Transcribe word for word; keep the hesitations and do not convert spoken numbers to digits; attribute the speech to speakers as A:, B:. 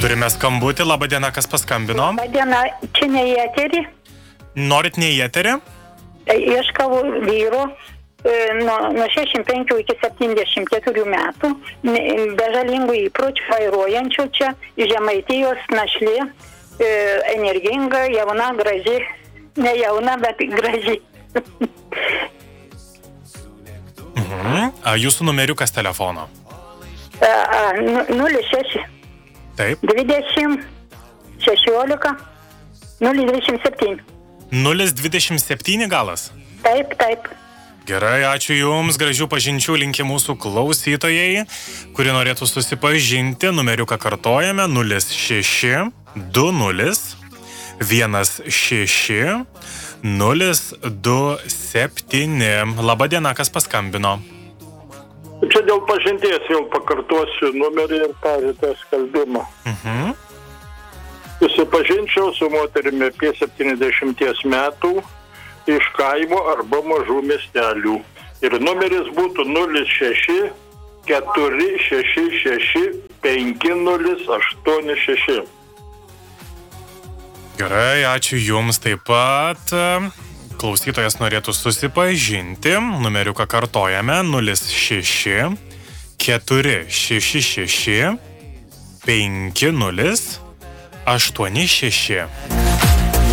A: Turime skambutį, laba diena, kas paskambino?
B: Labą dieną, čia ne į eterį.
A: Norit ne į eterį?
B: Ieškau vyro nuo, nuo šešiasdešimt penkių iki septyniasdešimt keturių metų, be žalingų įpročių, vairuojančių čia, Žemaitijos našlė, energinga, jauna, graži, ne jauna, bet graži.
A: Mhm. A jūsų numeriukas telefono?
B: A, a, nulis šeši.
A: Taip.
B: dvidešimt, šešiolika, nulis dvidešimt septyni.
A: nulis dvidešimt septyni galas?
B: Taip, taip.
A: Gerai, ačiū Jums, gražių pažinčių linki mūsų klausytojai, kuri norėtų susipažinti. Numeriuką kartojame nulis šeši du nulis vienas šeši nulis du septyni. Labą dieną, kas paskambino?
C: Čia dėl pažinties jau pakartosiu numerį ir tą skelbimą.
A: Mhm.
C: Susipažinčiau su moterimi apie septyniasdešimties metų iš kaimo arba mažų miestelių. Ir numeris būtų nulis šeši keturi šeši šeši penki nulis aštuoni šeši.
A: Gerai, ačiū Jums taip pat. Klausytojas norėtų susipažinti. Numeriuką kartojame nulis šeši keturi šeši šeši penki nulis aštuoni šeši.